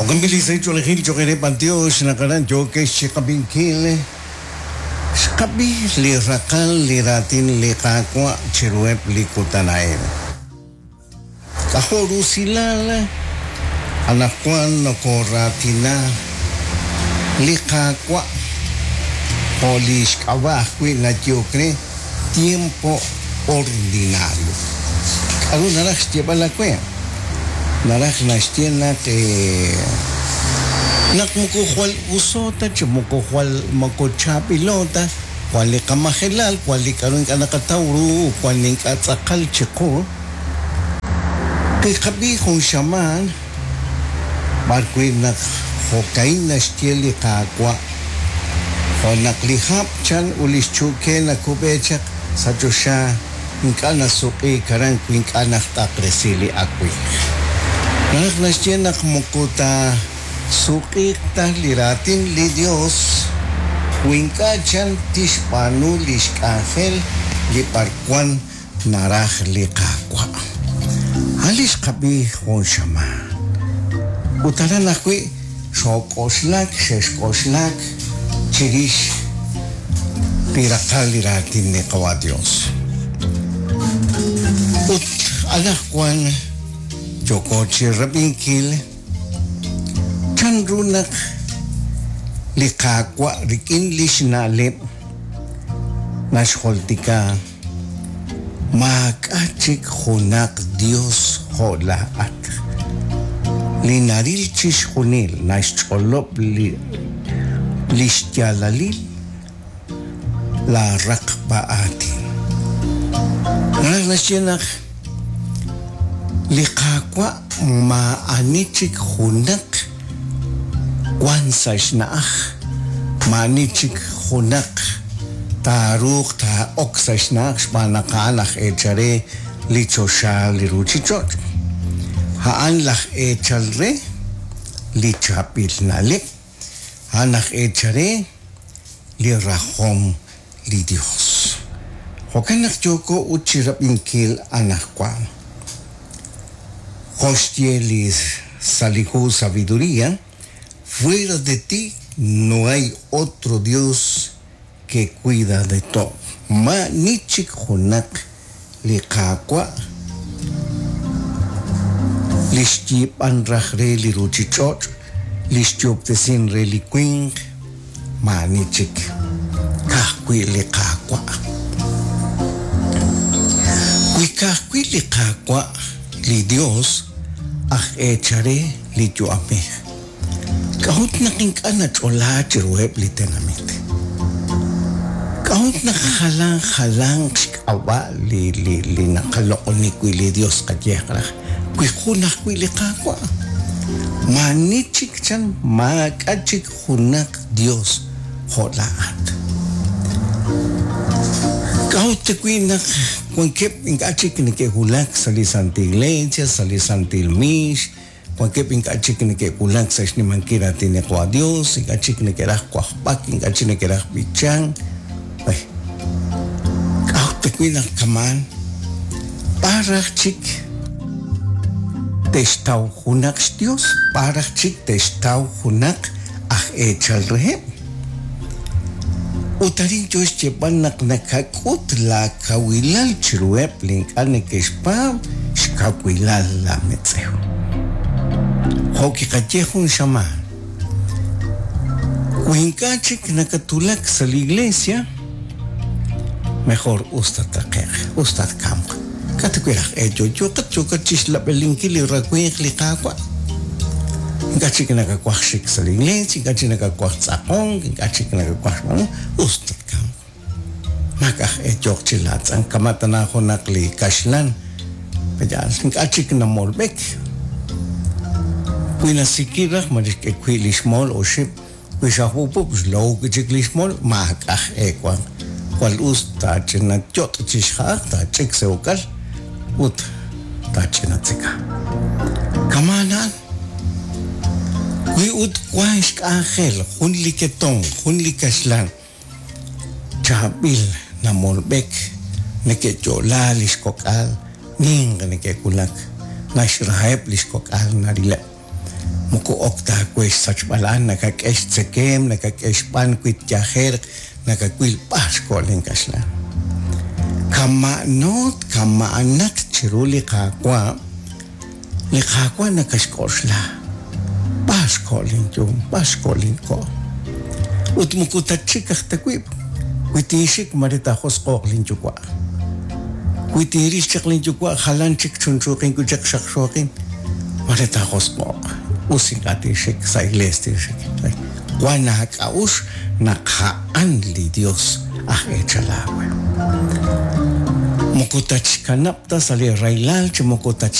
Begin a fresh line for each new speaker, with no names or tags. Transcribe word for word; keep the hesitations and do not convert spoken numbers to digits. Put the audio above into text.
Okan bilisay chulehil chokere pantio sinakaran choke shikabinkile. Shkabi lirakal liratin likakwa chiruep likutanael. Kahoru silala anakwan nakoratina likakwa polish kawahwi na chokre tiempo ordinario. Alu narak stiapa la kwe. Narak na stiena te nak mukuhwal usota che mukuhwal makocha pilota kwali kamahelal kwali karun ka nakatauru kwali ka tsakal cheko kay kabi kong shaman barkwi nak hokain na stieli kakwa o naklihap chan ulis chuke na kubechak sa Diyosya inka na suki karang inka na takresili akwi nak na stiya nakmukuta suki ta liratin li Diyos inka chan tishpanu lishkahel li parkwan narah li kakwa alis kabi hon shama utara nakwi shokoslak sheshkoslak chirish pirakal liratin ni kawa Diyos ut alakwan joko chirabinkil chandrunak likakwa rikin lishnalip nashholtika makachik hunak Dios holaat linaril chishunil nashcholop li lishtialalil la rakbaatin nashyanak likakwa maanichik hunak wansash naach maanichik hunak taruk ta oksash naach shpanakanak echare lichosha liruchichot haan lach echalre lichapil nalik hanach echaré li rajom li Dios. Hokanak joko uchirapinkil anakwa. Hostie li salihu sabiduría. Fuera de ti no hay otro Dios que cuida de todo. Ma nichik honak li kakwa. Lishchip anrajre li ruchichot. Lishchop de sin reliquing manichik kahkwi li kakwa kwi kahkwi li kakwa li Dios ah echare li yuame kahut naking kana chola chiruep li tenamite kahut nakahalang halang awa li li li nakalokon ni kwi li Dios kadyekra kwi kunah kwi li kakwa manichik chan makachik hunak Dios holaat. Kau tekuinak kuangkep ingkachik ni ke hulak sali santi iglesia sali santi ilmish kuangkep ingkachik ni ke hulak sash ni mankira tine kwa Dios ingkachik ni ke rah kuahpak ingkachik ni ke rah bichang. Ay, kau tekuinak kaman parah chik testau hunak Dios parah chik testau hunak ah echal rehem utarin Diyos chepan nak nakakut la kawilal chiruep linkan nekespam shkakwilal la metzeo hoki kachehun shama kuinka chik nakatulak sa iglesia mejor ustat taker ustat kamk katakwirah ejo yokat yokat chisla pelinkili rakwih likakwa ingachik nakakwahshik sa iglesia ingachik nakakwah tsakong ingachik nakakwah ustat kam makah ejo chilat ang kamatana ko nakli kashlan pajal ingachik na molbek kuina sikirah madik ekwilishmol o ship kuishahupo slow kichiklishmol makah ekwang kwal usta china chot chishha ta chik se ukal ut ta china tsika kamanan kui ut kwaish angel hunli ketong hunli kaslan chabil na molbek neke jola liskokal ning neke kulak nashraib liskokal narila Muku okta kwesh sachbalan nakakesh tsekem nakakesh pan kwit yaher nakakwil paskolen kasla. Kama not kama anat chiruli kakwa li kakwa nakashkoshla. Paskolin yung paskolin ko. Ut muku tachikak takwib. Kuitishik marita hoskoklin yukwa. Kuitiris chaklin yukwa halan chik chunchukin kujak shakshokin marita hoskok. Usingatishik sa iglesishik. Wanak aus nakhaan li Dios ah echalawe. Mukutach kanapta sali railal che mukutach